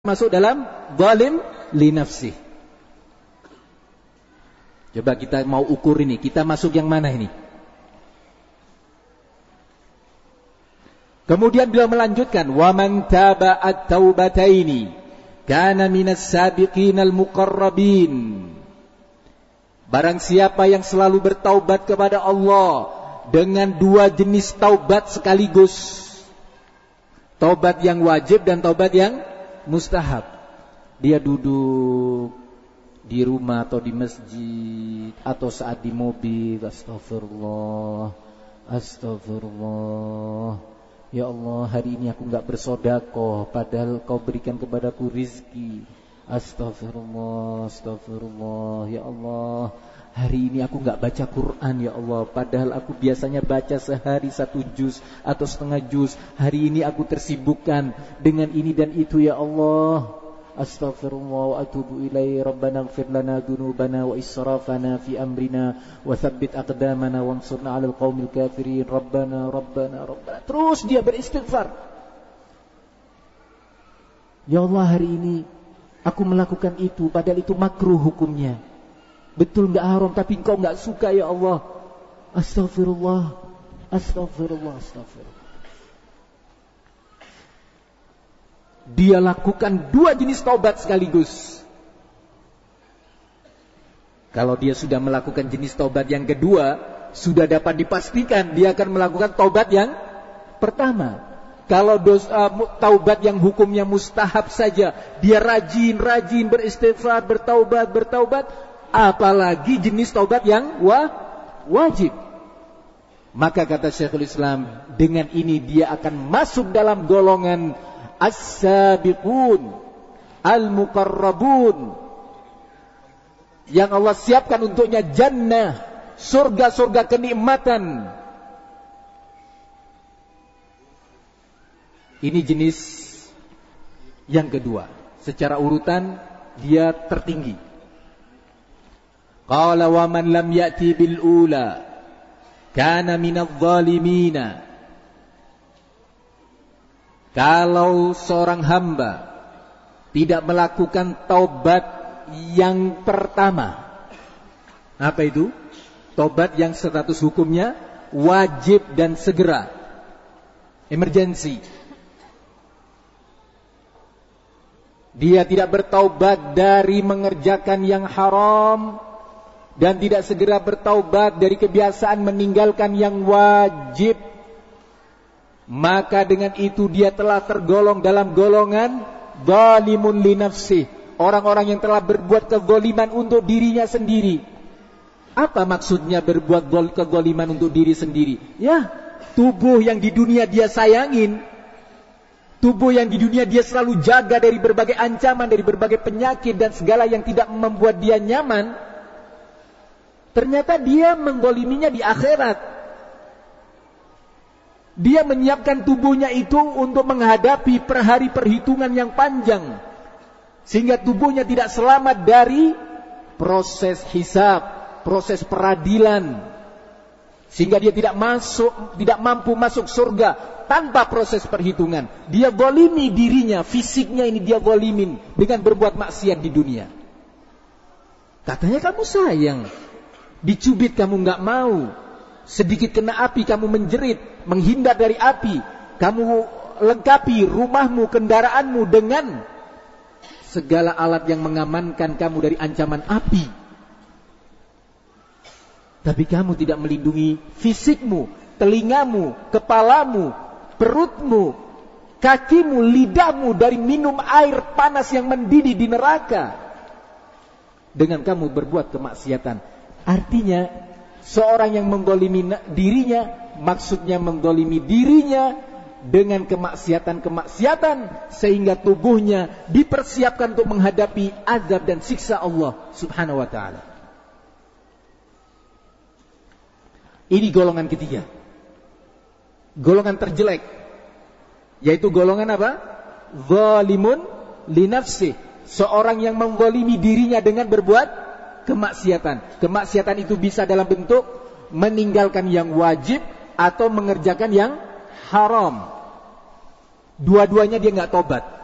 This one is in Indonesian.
masuk dalam zalim li nafsih. Coba kita mau ukur ini, kita masuk yang mana ini? Kemudian beliau melanjutkan, wa man taba at-taubataini kana minas sabiqinal muqarrabin. Barang siapa yang selalu bertaubat kepada Allah dengan dua jenis taubat sekaligus, taubat yang wajib dan taubat yang mustahab. Dia duduk di rumah atau di masjid atau saat di mobil, astagfirullah, astagfirullah. Ya Allah, hari ini aku enggak bersedekah padahal Kau berikan kepadaku rizki. Astagfirullah, astagfirullah. Ya Allah, hari ini aku enggak baca Quran, ya Allah, padahal aku biasanya baca sehari 1 juz atau setengah juz. Hari ini aku tersibukkan dengan ini dan itu, ya Allah. Astaghfirullah wa atubu ilaihi. Rabbana ighfir lana dhunubana wa israfana fi amrina wa tsabbit aqdamana wansurna 'alal qaumil kafirin. Rabbana Rabbana Rabbana. Terus dia beristighfar. Ya Allah, hari ini aku melakukan itu padahal itu makruh hukumnya. Betul enggak haram tapi Engkau enggak suka, ya Allah. Astaghfirullah, astaghfirullah, astaghfirullah. Dia lakukan dua jenis taubat sekaligus. Kalau dia sudah melakukan jenis taubat yang kedua, sudah dapat dipastikan dia akan melakukan taubat yang pertama. Kalau taubat yang hukumnya mustahab saja, dia rajin beristighfar, bertaubat, apalagi jenis taubat yang wajib. Maka kata Syekhul Islam, dengan ini dia akan masuk dalam golongan as-sabiqun al-muqarrabun, yang Allah siapkan untuknya jannah, surga-surga kenikmatan. Ini jenis yang kedua. Secara urutan dia tertinggi. Qala wa man lam ya'ti bil ula kana minadh dhalimina. Kalau seorang hamba tidak melakukan taubat yang pertama, apa itu? Taubat yang status hukumnya wajib dan segera, emergency. Dia tidak bertaubat dari mengerjakan yang haram dan tidak segera bertaubat dari kebiasaan meninggalkan yang wajib, maka dengan itu dia telah tergolong dalam golongan zalimun li nafsih, orang-orang yang telah berbuat kezaliman untuk dirinya sendiri. Apa maksudnya berbuat kezaliman untuk diri sendiri? Ya, tubuh yang di dunia dia sayangin, tubuh yang di dunia dia selalu jaga dari berbagai ancaman, dari berbagai penyakit dan segala yang tidak membuat dia nyaman, ternyata dia menggoliminya di akhirat. Dia menyiapkan tubuhnya itu untuk menghadapi perhari perhitungan yang panjang, sehingga tubuhnya tidak selamat dari proses hisab, proses peradilan, sehingga dia tidak mampu masuk surga tanpa proses perhitungan. Dia zalimi dirinya, fisiknya ini dia zalimin dengan berbuat maksiat di dunia. Katanya kamu sayang, dicubit kamu enggak mau, sedikit kena api kamu menjerit, menghindar dari api, kamu lengkapi rumahmu, kendaraanmu dengan segala alat yang mengamankan kamu dari ancaman api. Tapi kamu tidak melindungi fisikmu, telingamu, kepalamu, perutmu, kakimu, lidahmu dari minum air panas yang mendidih di neraka, dengan kamu berbuat kemaksiatan. Artinya seorang yang menggolimi dirinya, maksudnya menggolimi dirinya dengan kemaksiatan-kemaksiatan, sehingga tubuhnya dipersiapkan untuk menghadapi azab dan siksa Allah subhanahu wa ta'ala. Ini golongan ketiga, golongan terjelek, yaitu golongan apa? Zalimun li nafsih, seorang yang menggolimi dirinya dengan berbuat kemaksiatan. Kemaksiatan itu bisa dalam bentuk meninggalkan yang wajib atau mengerjakan yang haram. Dua-duanya dia enggak tobat.